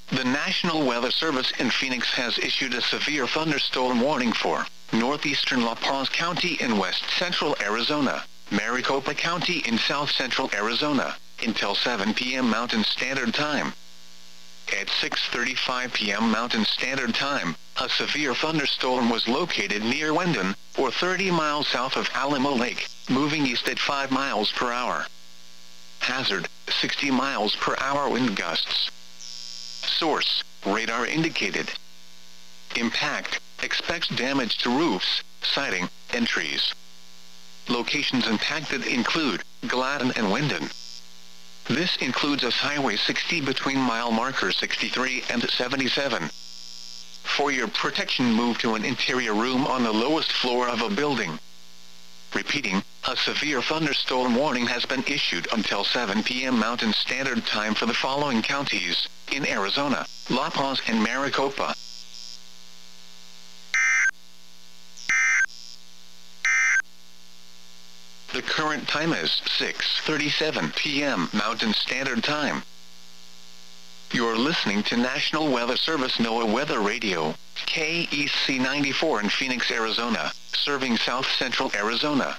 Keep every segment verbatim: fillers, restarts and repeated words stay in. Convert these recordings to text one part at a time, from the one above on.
The National Weather Service in Phoenix has issued a severe thunderstorm warning for northeastern La Paz County in west central Arizona, Maricopa County in south central Arizona, until seven p m Mountain Standard Time. At six thirty-five p m Mountain Standard Time, a severe thunderstorm was located near Wendon, or thirty miles south of Alamo Lake, moving east at five miles per hour. Hazard, sixty miles per hour wind gusts. Source, radar indicated. Impact, expects damage to roofs, siding, and trees. Locations impacted include Gladden and Wendon. This includes us Highway sixty between mile markers sixty-three and seventy-seven. For your protection, move to an interior room on the lowest floor of a building. Repeating, a severe thunderstorm warning has been issued until seven p m Mountain Standard Time for the following counties in Arizona: La Paz and Maricopa. The current time is six thirty-seven p m Mountain Standard Time. You're listening to National Weather Service NOAA Weather Radio, K E C ninety-four in Phoenix, Arizona, serving south central Arizona.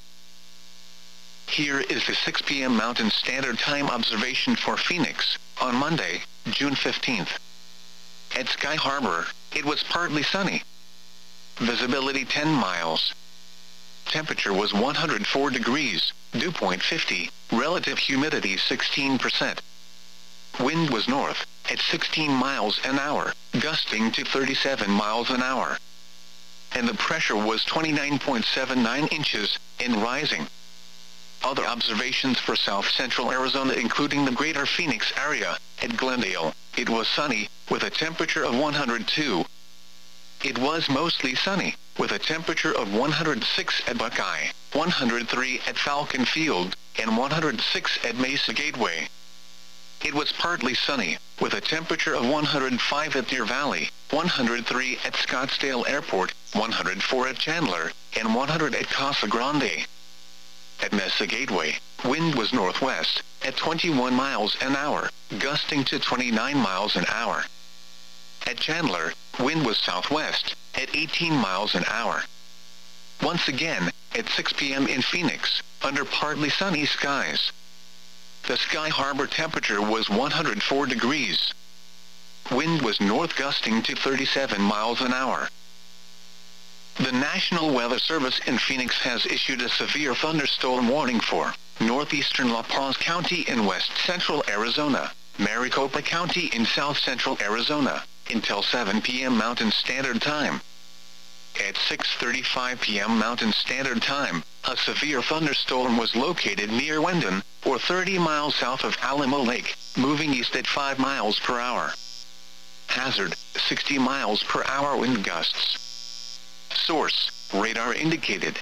Here is the six p m Mountain Standard Time observation for Phoenix, on Monday, June fifteenth. At Sky Harbor, it was partly sunny. Visibility ten miles. Temperature was one hundred four degrees, dew point fifty, relative humidity sixteen percent. Wind was north, at sixteen miles an hour, gusting to thirty-seven miles an hour. And the pressure was twenty-nine point seven nine inches, and rising. Other observations for south central Arizona, including the greater Phoenix area. At Glendale, it was sunny, with a temperature of one hundred two. It was mostly sunny, with a temperature of one hundred six at Buckeye, one hundred three at Falcon Field, and one hundred six at Mesa Gateway. It was partly sunny, with a temperature of one hundred five at Deer Valley, one hundred three at Scottsdale Airport, one hundred four at Chandler, and one hundred at Casa Grande. At Mesa Gateway, wind was northwest, at twenty-one miles an hour, gusting to twenty-nine miles an hour. At Chandler, wind was southwest, at eighteen miles an hour. Once again, at six p m in Phoenix, under partly sunny skies. The Sky Harbor temperature was one hundred four degrees. Wind was north, gusting to thirty-seven miles an hour. The National Weather Service in Phoenix has issued a severe thunderstorm warning for northeastern La Paz County in west central Arizona, Maricopa County in south central Arizona, until seven p m Mountain Standard Time. At six thirty-five p m Mountain Standard Time, a severe thunderstorm was located near Wendon, or thirty miles south of Alamo Lake, moving east at five miles per hour. Hazard, sixty miles per hour wind gusts. Source, radar indicated.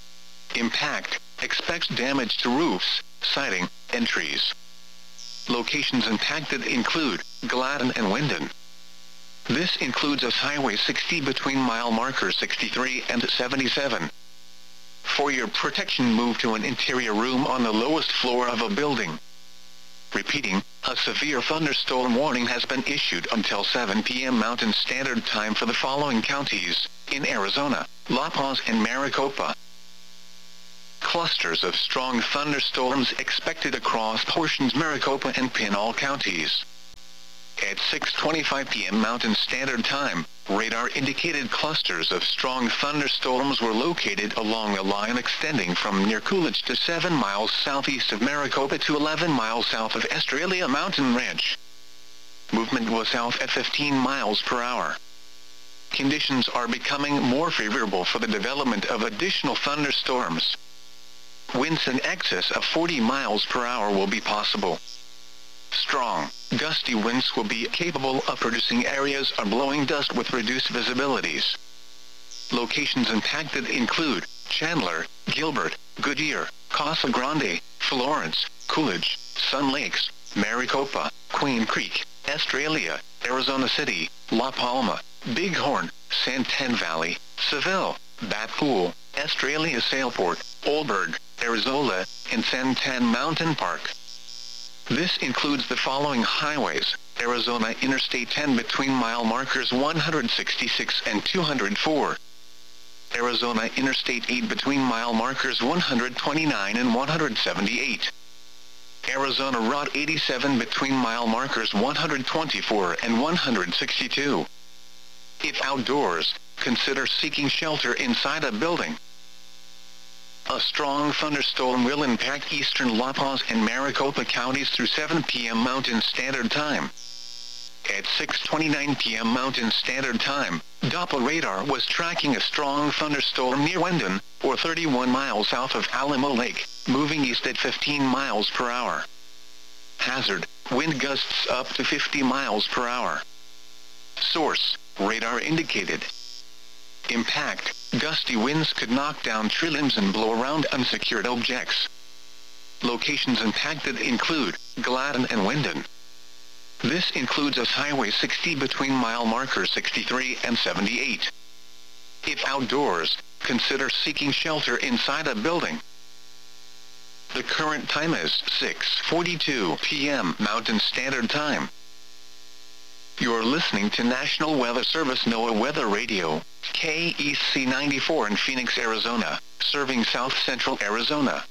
Impact, expects damage to roofs, siding, and trees. Locations impacted include Gladden and Wendon. This includes us Highway sixty between mile markers sixty-three and seventy-seven. For your protection, move to an interior room on the lowest floor of a building. Repeating, a severe thunderstorm warning has been issued until seven p m Mountain Standard Time for the following counties in Arizona: La Paz and Maricopa. Clusters of strong thunderstorms expected across portions Maricopa and Pinal counties. At six twenty-five p m Mountain Standard Time, radar indicated clusters of strong thunderstorms were located along a line extending from near Coolidge to seven miles southeast of Maricopa to eleven miles south of Estrella Mountain Ranch. Movement was south at fifteen miles per hour. Conditions are becoming more favorable for the development of additional thunderstorms. Winds in excess of forty miles per hour will be possible. Strong, gusty winds will be capable of producing areas of blowing dust with reduced visibilities. Locations impacted include Chandler, Gilbert, Goodyear, Casa Grande, Florence, Coolidge, Sun Lakes, Maricopa, Queen Creek, Estrella, Arizona City, La Palma, Bighorn, Santan Valley, Seville, Bat Pool, Estrella Sailport, Oldberg, Arizona, and Santan Mountain Park. This includes the following highways: Arizona Interstate ten between mile markers one hundred sixty-six and two hundred four. Arizona Interstate eight between mile markers one hundred twenty-nine and one hundred seventy-eight. Arizona Route eighty-seven between mile markers one hundred twenty-four and one hundred sixty-two. If outdoors, consider seeking shelter inside a building. A strong thunderstorm will impact eastern La Paz and Maricopa counties through seven p m Mountain Standard Time. At six twenty-nine p m Mountain Standard Time, Doppler radar was tracking a strong thunderstorm near Wendon, or thirty-one miles south of Alamo Lake, moving east at fifteen miles per hour. Hazard, wind gusts up to fifty miles per hour. Source, radar indicated. Impact, gusty winds could knock down tree limbs and blow around unsecured objects. Locations impacted include Gladden and Wendon. This includes us Highway sixty between mile markers sixty-three and seventy-eight. If outdoors, consider seeking shelter inside a building. The current time is six forty-two p m Mountain Standard Time. You're listening to National Weather Service NOAA Weather Radio, K E C ninety-four in Phoenix, Arizona, serving South Central Arizona.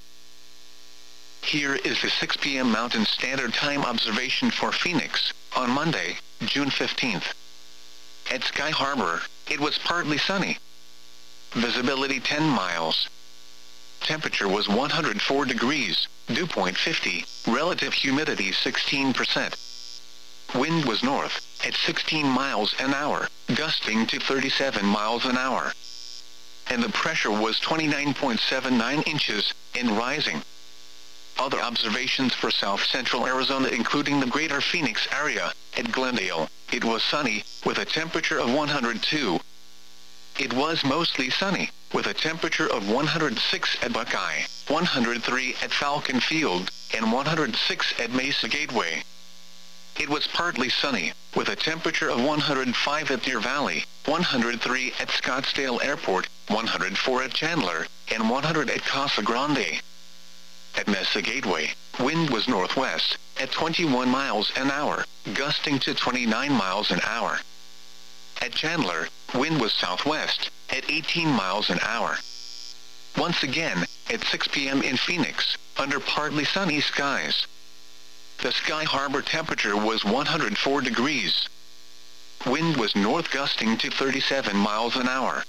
Here is the six p m Mountain Standard Time observation for Phoenix, on Monday, June fifteenth. At Sky Harbor, it was partly sunny. Visibility ten miles. Temperature was one hundred four degrees, dew point fifty, relative humidity sixteen percent. Wind was north, at sixteen miles an hour, gusting to thirty-seven miles an hour. And the pressure was twenty-nine point seven nine inches, and rising. Other observations for South Central Arizona including the greater Phoenix area. At Glendale, it was sunny, with a temperature of one hundred two. It was mostly sunny, with a temperature of one hundred six at Buckeye, one hundred three at Falcon Field, and one hundred six at Mesa Gateway. It was partly sunny, with a temperature of one hundred five at Deer Valley, one hundred three at Scottsdale Airport, one hundred four at Chandler, and one hundred at Casa Grande. At Mesa Gateway, wind was northwest, at twenty-one miles an hour, gusting to twenty-nine miles an hour. At Chandler, wind was southwest, at eighteen miles an hour. Once again, at six p m in Phoenix, under partly sunny skies. The Sky Harbor temperature was one hundred four degrees. Wind was north gusting to thirty-seven miles an hour.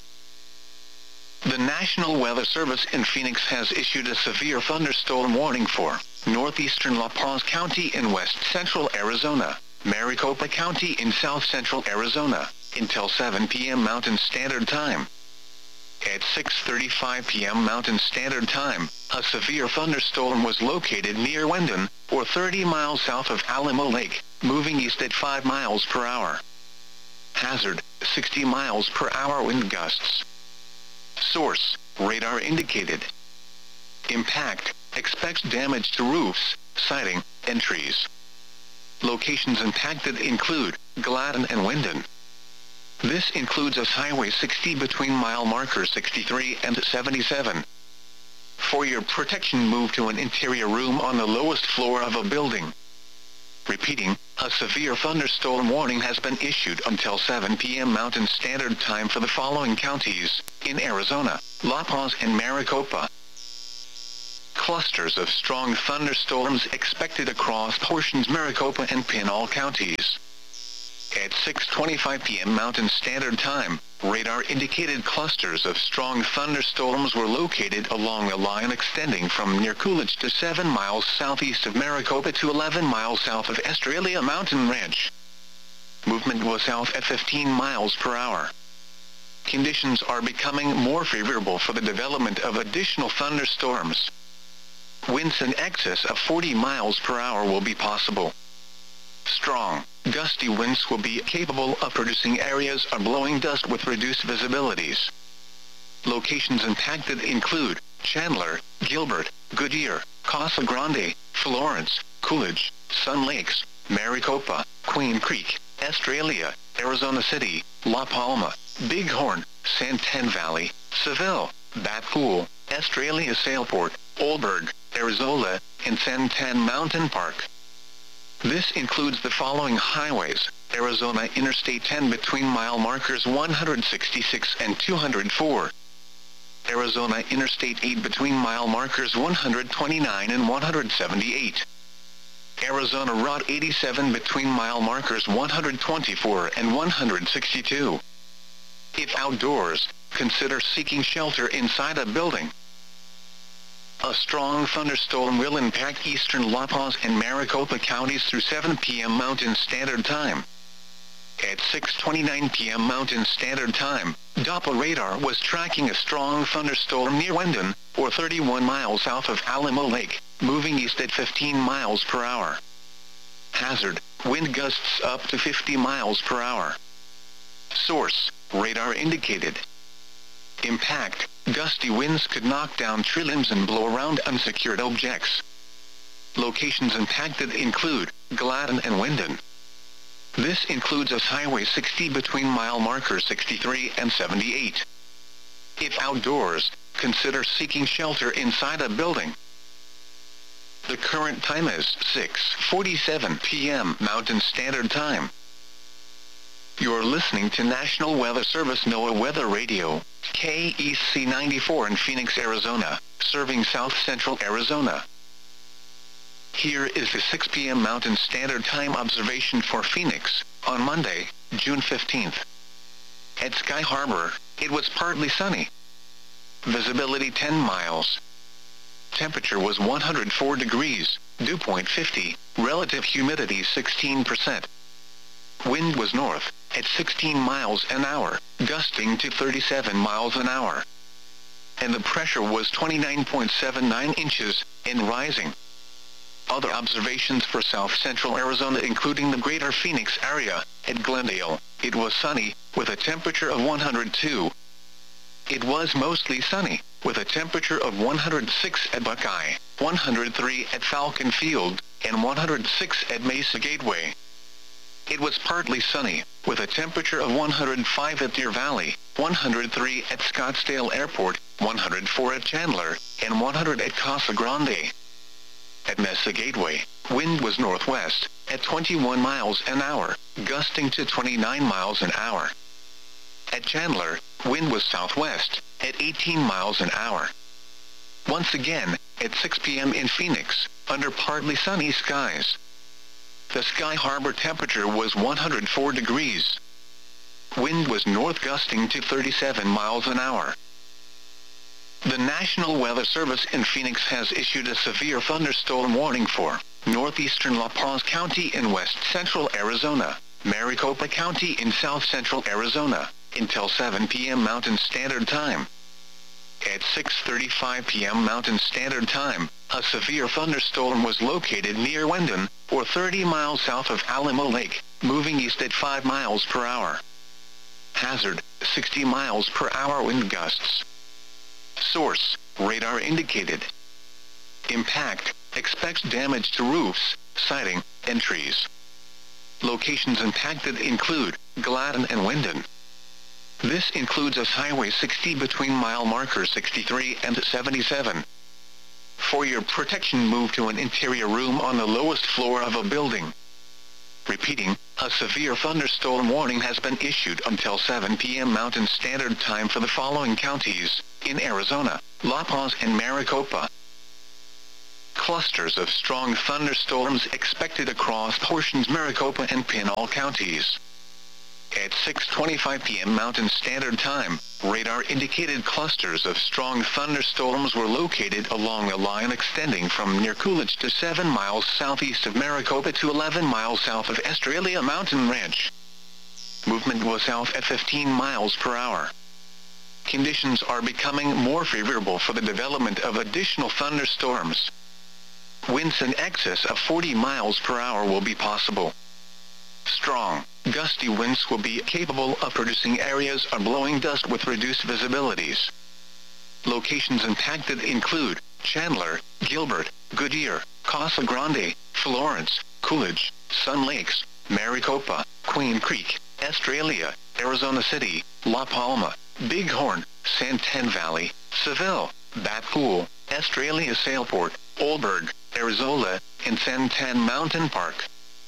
The National Weather Service in Phoenix has issued a severe thunderstorm warning for northeastern La Paz County in west central Arizona, Maricopa County in south central Arizona, until seven p m Mountain Standard Time. At six thirty-five p m Mountain Standard Time, a severe thunderstorm was located near Wendon, or thirty miles south of Alamo Lake, moving east at five miles per hour. Hazard, sixty miles per hour wind gusts. Source, radar indicated. Impact, expects damage to roofs, siding, and trees. Locations impacted include Gladden and Wendon. This includes us Highway sixty between mile markers sixty-three and seventy-seven. For your protection, move to an interior room on the lowest floor of a building. Repeating, a severe thunderstorm warning has been issued until seven p m Mountain Standard Time for the following counties in Arizona: La Paz and Maricopa. Clusters of strong thunderstorms expected across portions Maricopa and Pinal counties. At six twenty-five p m Mountain Standard Time, radar indicated clusters of strong thunderstorms were located along a line extending from near Coolidge to seven miles southeast of Maricopa to eleven miles south of Estrella Mountain Ranch. Movement was south at fifteen miles per hour. Conditions are becoming more favorable for the development of additional thunderstorms. Winds in excess of forty miles per hour will be possible. Strong, gusty winds will be capable of producing areas of blowing dust with reduced visibilities. Locations impacted include Chandler, Gilbert, Goodyear, Casa Grande, Florence, Coolidge, Sun Lakes, Maricopa, Queen Creek, Estrella, Arizona City, La Palma, Bighorn, Santan Valley, Seville, Bat Pool, Estrella Sailport, Oldberg, Arizola, and Santan Mountain Park. This includes the following highways: Arizona Interstate ten between mile markers one hundred sixty-six and two hundred four. Arizona Interstate eight between mile markers one hundred twenty-nine and one hundred seventy-eight. Arizona Route eighty-seven between mile markers one hundred twenty-four and one hundred sixty-two. If outdoors, consider seeking shelter inside a building. A strong thunderstorm will impact eastern La Paz and Maricopa counties through seven p m Mountain Standard Time. At six twenty-nine p m Mountain Standard Time, Doppler radar was tracking a strong thunderstorm near Wendon, or thirty-one miles south of Alamo Lake, moving east at fifteen miles per hour. Hazard: wind gusts up to fifty miles per hour. Source: radar indicated. Impact: gusty winds could knock down tree limbs and blow around unsecured objects. Locations impacted include Gladden and Wendon. This includes us Highway sixty between mile markers sixty-three and seventy-eight. If outdoors, consider seeking shelter inside a building. The current time is six forty-seven p m Mountain Standard Time. You're listening to National Weather Service NOAA Weather Radio, K E C ninety-four in Phoenix, Arizona, serving South Central Arizona. Here is the six p m Mountain Standard Time observation for Phoenix, on Monday, June fifteenth. At Sky Harbor, it was partly sunny. Visibility ten miles. Temperature was one hundred four degrees, dew point fifty, relative humidity sixteen percent. Wind was north, at sixteen miles an hour, gusting to thirty-seven miles an hour. And the pressure was twenty-nine point seven nine inches, and rising. Other observations for South Central Arizona including the greater Phoenix area. At Glendale, it was sunny, with a temperature of one hundred two. It was mostly sunny, with a temperature of one hundred six at Buckeye, one hundred three at Falcon Field, and one hundred six at Mesa Gateway. It was partly sunny, with a temperature of one hundred five at Deer Valley, one hundred three at Scottsdale Airport, one hundred four at Chandler, and one hundred at Casa Grande. At Mesa Gateway, wind was northwest, at twenty-one miles an hour, gusting to twenty-nine miles an hour. At Chandler, wind was southwest, at eighteen miles an hour. Once again, at six p m in Phoenix, under partly sunny skies. The Sky Harbor temperature was one hundred four degrees. Wind was north gusting to thirty-seven miles an hour. The National Weather Service in Phoenix has issued a severe thunderstorm warning for northeastern La Paz County in west central Arizona, Maricopa County in south central Arizona, until seven p m Mountain Standard Time. At six thirty-five p m Mountain Standard Time, a severe thunderstorm was located near Wendon, or thirty miles south of Alamo Lake, moving east at five miles per hour. Hazard: sixty miles per hour wind gusts. Source: radar indicated. Impact: expects damage to roofs, siding, and trees. Locations impacted include Gladden and Wendon. This includes us Highway sixty between mile markers sixty-three and seventy-seven. For your protection, move to an interior room on the lowest floor of a building. Repeating, a severe thunderstorm warning has been issued until seven p m Mountain Standard Time for the following counties in Arizona: La Paz and Maricopa. Clusters of strong thunderstorms expected across portions Maricopa and Pinal counties. At six twenty-five p m Mountain Standard Time, radar indicated clusters of strong thunderstorms were located along a line extending from near Coolidge to seven miles southeast of Maricopa to eleven miles south of Estrella Mountain Ranch. Movement was south at fifteen miles per hour. Conditions are becoming more favorable for the development of additional thunderstorms. Winds in excess of forty miles per hour will be possible. Strong, gusty winds will be capable of producing areas of blowing dust with reduced visibilities. Locations impacted include Chandler, Gilbert, Goodyear, Casa Grande, Florence, Coolidge, Sun Lakes, Maricopa, Queen Creek, Estrella, Arizona City, La Palma, Bighorn, Santan Valley, Seville, Bat Pool, Estrella Sailport, Olberg, Arizola, and Santan Mountain Park.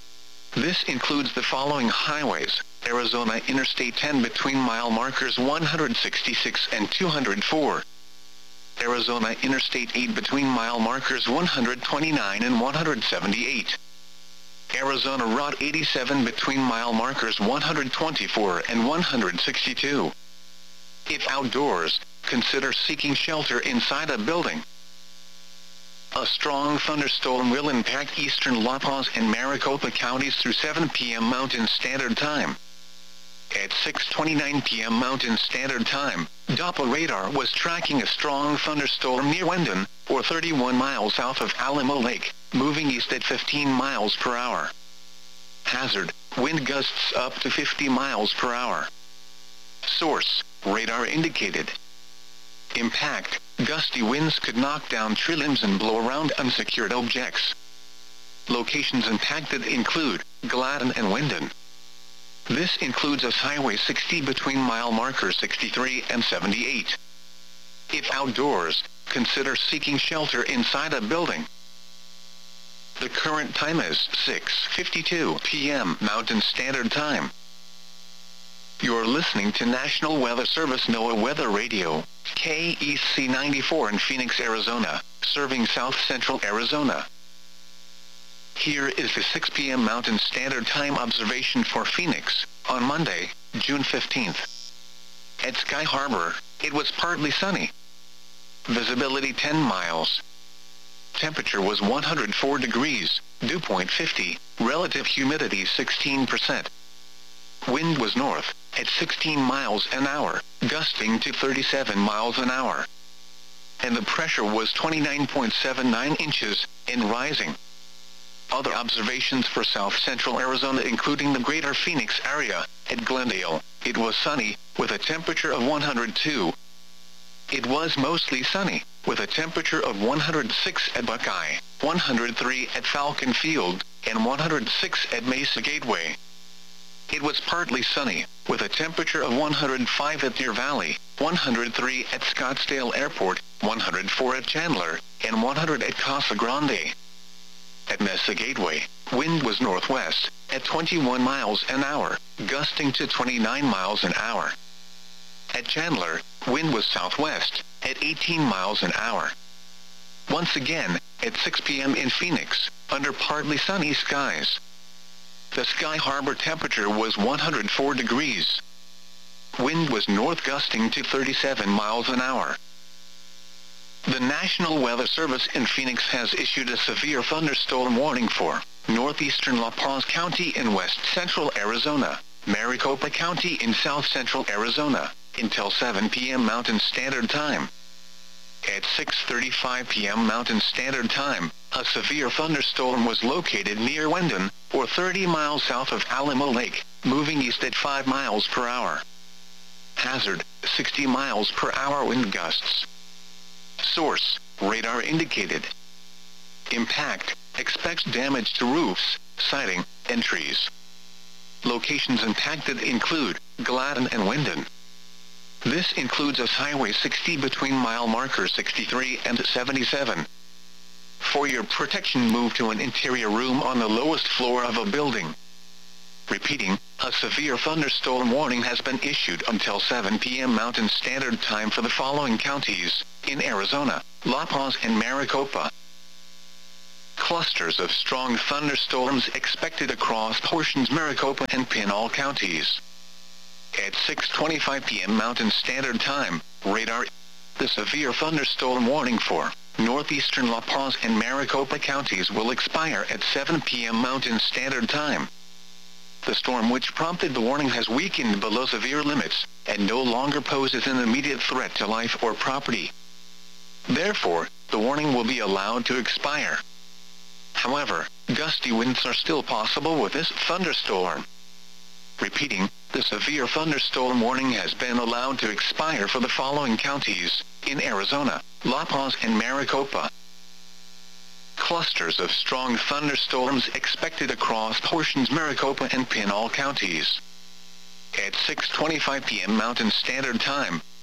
This includes the following highways: Arizona Interstate ten between mile markers one hundred sixty-six and two hundred four. Arizona Interstate eight between mile markers one hundred twenty-nine and one hundred seventy-eight. Arizona Route eighty-seven between mile markers one hundred twenty-four and one hundred sixty-two. If outdoors, consider seeking shelter inside a building. A strong thunderstorm will impact eastern La Paz and Maricopa counties through seven p m Mountain Standard Time. At six twenty-nine p m Mountain Standard Time, Doppler radar was tracking a strong thunderstorm near Wendon, or thirty-one miles south of Alamo Lake, moving east at fifteen miles per hour. Hazard: wind gusts up to fifty miles per hour. Source: radar indicated. Impact: gusty winds could knock down tree limbs and blow around unsecured objects. Locations impacted include Gladden and Wendon. This includes us Highway sixty between mile markers sixty-three and seventy-eight. If outdoors, consider seeking shelter inside a building. The current time is six fifty-two p m Mountain Standard Time. You're listening to National Weather Service NOAA Weather Radio, K E C ninety-four in Phoenix, Arizona, serving south central Arizona. Here is the six p m Mountain Standard Time observation for Phoenix, on Monday, June fifteenth. At Sky Harbor, it was partly sunny. Visibility ten miles. Temperature was one hundred four degrees, dew point fifty, relative humidity sixteen percent. Wind was north, at sixteen miles an hour, gusting to thirty-seven miles an hour. And the pressure was twenty-nine point seven nine inches, and rising. Other observations for south central Arizona including the greater Phoenix area. At Glendale, it was sunny, with a temperature of one hundred two. It was mostly sunny, with a temperature of one hundred six at Buckeye, one hundred three at Falcon Field, and one hundred six at Mesa Gateway. It was partly sunny, with a temperature of one hundred five at Deer Valley, one hundred three at Scottsdale Airport, one hundred four at Chandler, and one hundred at Casa Grande. At Mesa Gateway, wind was northwest, at twenty-one miles an hour, gusting to twenty-nine miles an hour. At Chandler, wind was southwest, at eighteen miles an hour. Once again, at six p m in Phoenix, under partly sunny skies. The Sky Harbor temperature was one hundred four degrees. Wind was north gusting to thirty-seven miles an hour. The National Weather Service in Phoenix has issued a severe thunderstorm warning for northeastern La Paz County in west central Arizona, Maricopa County in south central Arizona, until seven p m Mountain Standard Time. At six thirty-five p m Mountain Standard Time, a severe thunderstorm was located near Wendon, or thirty miles south of Alamo Lake, moving east at five miles per hour. Hazard: sixty miles per hour wind gusts. Source: radar indicated. Impact: expects damage to roofs, siding, and trees. Locations impacted include Gladden and Wendon. This includes us Highway sixty between mile markers sixty-three and seventy-seven. For your protection, move to an interior room on the lowest floor of a building. Repeating, a severe thunderstorm warning has been issued until seven p m Mountain Standard Time for the following counties in Arizona: La Paz and Maricopa. Clusters of strong thunderstorms expected across portions Maricopa and Pinal counties. At six twenty-five p m Mountain Standard Time, radar. The severe thunderstorm warning for northeastern La Paz and Maricopa counties will expire at seven p m Mountain Standard Time. The storm which prompted the warning has weakened below severe limits, and no longer poses an immediate threat to life or property. Therefore, the warning will be allowed to expire. However, gusty winds are still possible with this thunderstorm. Repeating, the severe thunderstorm warning has been allowed to expire for the following counties in Arizona: La Paz and Maricopa. Clusters of strong thunderstorms expected across portions Maricopa and Pinal counties. At six twenty-five p m Mountain Standard Time,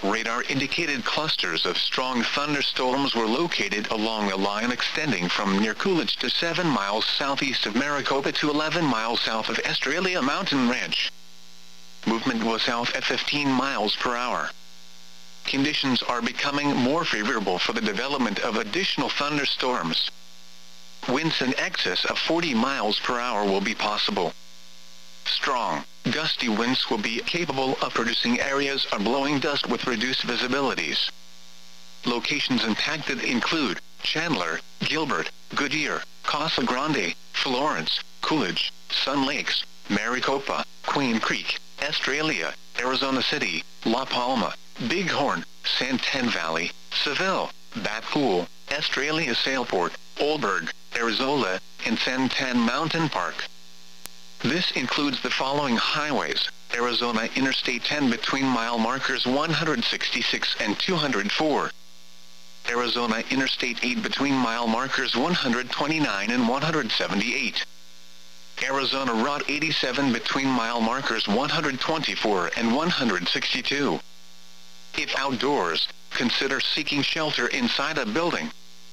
radar-indicated clusters of strong thunderstorms were located along a line extending from near Coolidge to seven miles southeast of Maricopa to eleven miles south of Estrella Mountain Ranch. Movement was south at fifteen miles per hour. Conditions are becoming more favorable for the development of additional thunderstorms. Winds in excess of forty miles per hour will be possible. Strong, gusty winds will be capable of producing areas of blowing dust with reduced visibilities. Locations impacted include Chandler, Gilbert, Goodyear, Casa Grande, Florence, Coolidge, Sun Lakes, Maricopa, Queen Creek, Estrella, Arizona City, La Palma, Bighorn, Santan Valley, Seville, Bat Pool, Estrella Sailport, Oldberg, Arizona, and Santan Mountain Park. This includes the following highways: Arizona Interstate ten between mile markers one hundred sixty-six and two hundred four. Arizona Interstate eight between mile markers one hundred twenty-nine and one hundred seventy-eight. Arizona Route eighty-seven between mile markers one hundred twenty-four and one hundred sixty-two. If outdoors, consider seeking shelter inside a building.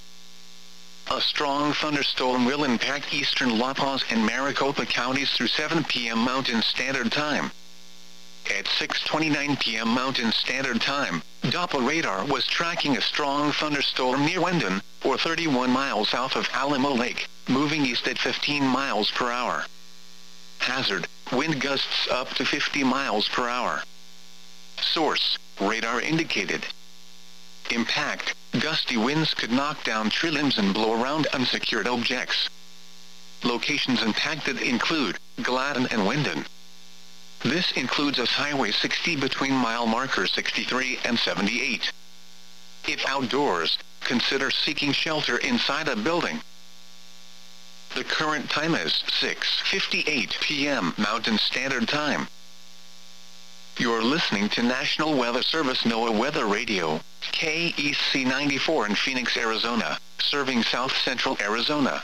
A strong thunderstorm will impact eastern La Paz and Maricopa counties through seven p m Mountain Standard Time. At six twenty-nine p m Mountain Standard Time, Doppler radar was tracking a strong thunderstorm near Wendon, or thirty-one miles south of Alamo Lake, moving east at fifteen miles per hour. Hazard: wind gusts up to fifty miles per hour. Source: radar indicated. Impact: gusty winds could knock down tree limbs and blow around unsecured objects. Locations impacted include Gladden and Wendon. This includes us Highway sixty between mile markers sixty-three and seventy-eight. If outdoors, consider seeking shelter inside a building. The current time is six fifty-eight p m Mountain Standard Time. You're listening to National Weather Service NOAA Weather Radio, K E C ninety-four in Phoenix, Arizona, serving South Central Arizona.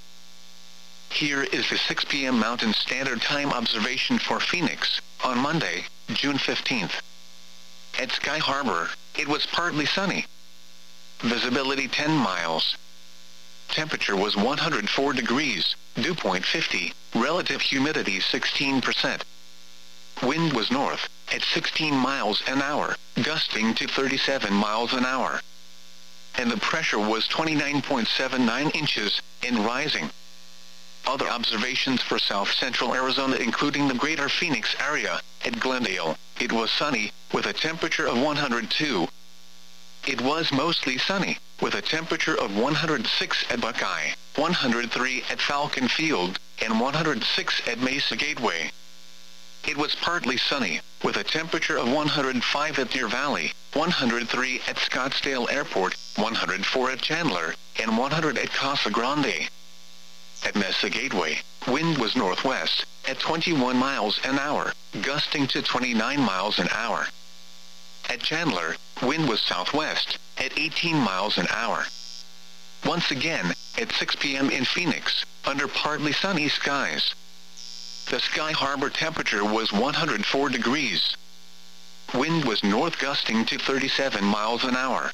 Here is the six p m Mountain Standard Time observation for Phoenix, on Monday, June fifteenth. At Sky Harbor, it was partly sunny. Visibility ten miles. Temperature was one hundred four degrees, dew point fifty, relative humidity sixteen percent. Wind was north, at sixteen miles an hour, gusting to thirty-seven miles an hour. And the pressure was twenty-nine point seven nine inches, and rising. Other observations for South Central Arizona including the greater Phoenix area. At Glendale, it was sunny, with a temperature of one hundred two. It was mostly sunny, with a temperature of one hundred six at Buckeye, one hundred three at Falcon Field, and one hundred six at Mesa Gateway. It was partly sunny, with a temperature of one hundred five at Deer Valley, one hundred three at Scottsdale Airport, one hundred four at Chandler, and one hundred at Casa Grande. At Mesa Gateway, wind was northwest, at twenty-one miles an hour, gusting to twenty-nine miles an hour. At Chandler, wind was southwest, at eighteen miles an hour. Once again, at six p m in Phoenix, under partly sunny skies. The Sky Harbor temperature was one hundred four degrees. Wind was north gusting to thirty-seven miles an hour.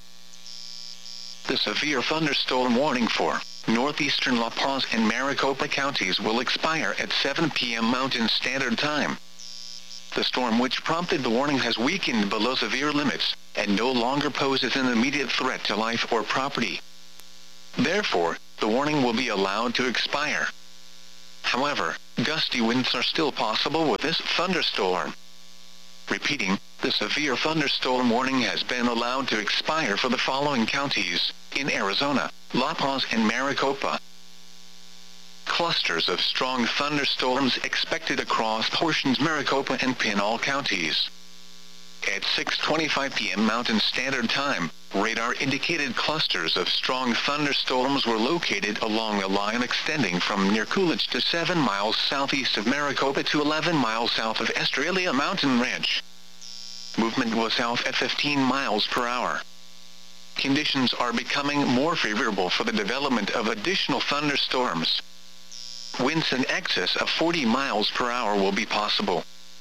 The severe thunderstorm warning for northeastern La Paz and Maricopa counties will expire at seven p m Mountain Standard Time. The storm which prompted the warning has weakened below severe limits, and no longer poses an immediate threat to life or property. Therefore, the warning will be allowed to expire. However, gusty winds are still possible with this thunderstorm. Repeating, the severe thunderstorm warning has been allowed to expire for the following counties, in Arizona, La Paz and Maricopa. Clusters of strong thunderstorms expected across portions Maricopa and Pinal counties. At six twenty-five p m Mountain Standard Time, radar-indicated clusters of strong thunderstorms were located along a line extending from near Coolidge to seven miles southeast of Maricopa to eleven miles south of Estrella Mountain Ranch. Movement was south at fifteen miles per hour. Conditions are becoming more favorable for the development of additional thunderstorms. Winds in excess of forty miles per hour will be possible.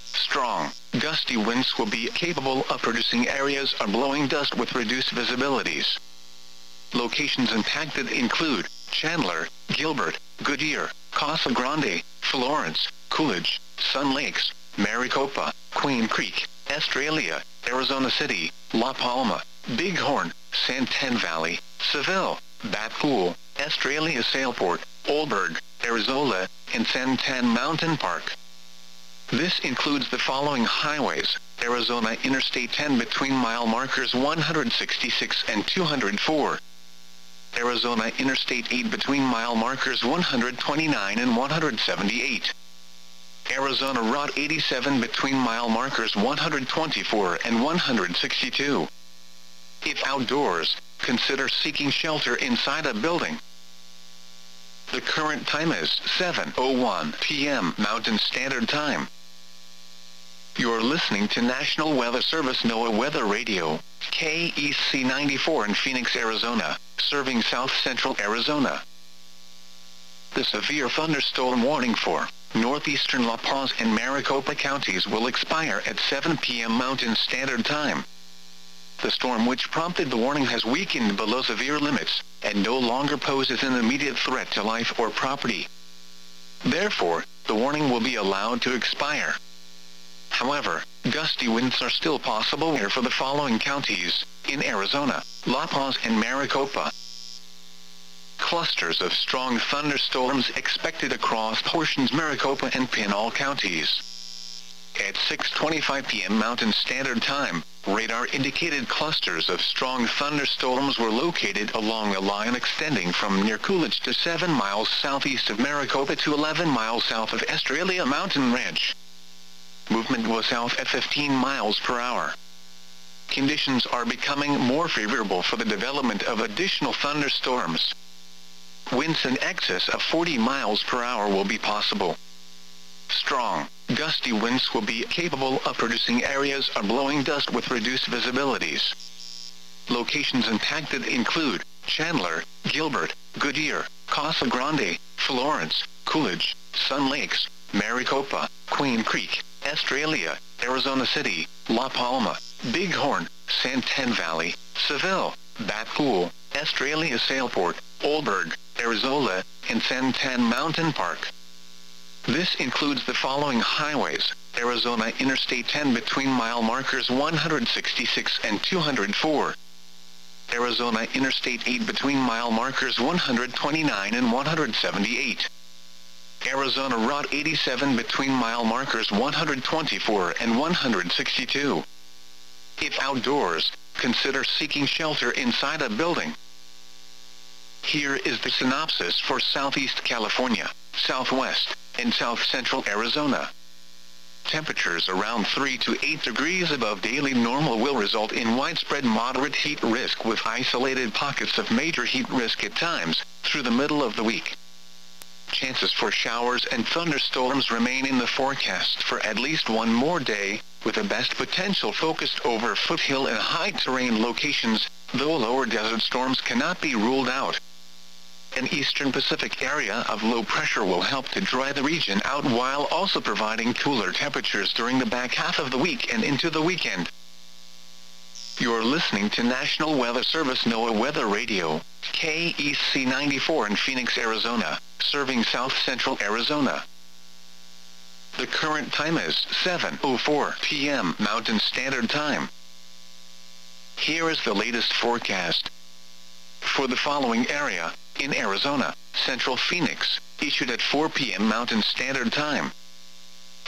Strong, gusty winds will be capable of producing areas of blowing dust with reduced visibilities. Locations impacted include Chandler, Gilbert, Goodyear, Casa Grande, Florence, Coolidge, Sun Lakes, Maricopa, Queen Creek, Estrella, Arizona City, La Palma, Bighorn, Santan Valley, Seville, Bat Pool, Estrella Sailport, Oldberg, Arizona, and Santan Mountain Park. This includes the following highways: Arizona Interstate ten between mile markers one hundred sixty-six and two hundred four. Arizona Interstate eight between mile markers one hundred twenty-nine and one hundred seventy-eight. Arizona Route eighty-seven between mile markers one hundred twenty-four and one hundred sixty-two. If outdoors, consider seeking shelter inside a building. The current time is seven oh one p m Mountain Standard Time. You're listening to National Weather Service NOAA Weather Radio, K E C ninety-four in Phoenix, Arizona, serving south-central Arizona. The severe thunderstorm warning for northeastern La Paz and Maricopa counties will expire at seven p m Mountain Standard Time. The storm which prompted the warning has weakened below severe limits, and no longer poses an immediate threat to life or property. Therefore, the warning will be allowed to expire. However, gusty winds are still possible here for the following counties, in Arizona, La Paz and Maricopa. Clusters of strong thunderstorms expected across portions Maricopa and Pinal counties. At six twenty-five p m Mountain Standard Time, radar indicated clusters of strong thunderstorms were located along a line extending from near Coolidge to seven miles southeast of Maricopa to eleven miles south of Estrella Mountain Ranch. Movement was south at fifteen miles per hour. Conditions are becoming more favorable for the development of additional thunderstorms. Winds in excess of forty miles per hour will be possible. Strong, gusty winds will be capable of producing areas of blowing dust with reduced visibilities. Locations impacted include Chandler, Gilbert, Goodyear, Casa Grande, Florence, Coolidge, Sun Lakes, Maricopa, Queen Creek, Estrella, Arizona City, La Palma, Bighorn, Santan Valley, Seville, Bat Pool, Estrella Sailport, Oldberg, Arizona, and Santan Mountain Park. This includes the following highways: Arizona Interstate ten between mile markers one hundred sixty-six and two hundred four. Arizona Interstate eight between mile markers one hundred twenty-nine and one hundred seventy-eight. Arizona Route eighty-seven between mile markers one hundred twenty-four and one hundred sixty-two. If outdoors, consider seeking shelter inside a building. Here is the synopsis for Southeast California, Southwest, and South Central Arizona. Temperatures around three to eight degrees above daily normal will result in widespread moderate heat risk with isolated pockets of major heat risk at times, through the middle of the week. Chances for showers and thunderstorms remain in the forecast for at least one more day, with the best potential focused over foothill and high-terrain locations, though lower desert storms cannot be ruled out. An eastern Pacific area of low pressure will help to dry the region out while also providing cooler temperatures during the back half of the week and into the weekend. You're listening to National Weather Service NOAA Weather Radio, K E C ninety-four in Phoenix, Arizona, serving south-central Arizona. The current time is seven oh four p m Mountain Standard Time. Here is the latest forecast. For the following area, in Arizona, central Phoenix, issued at four p m Mountain Standard Time,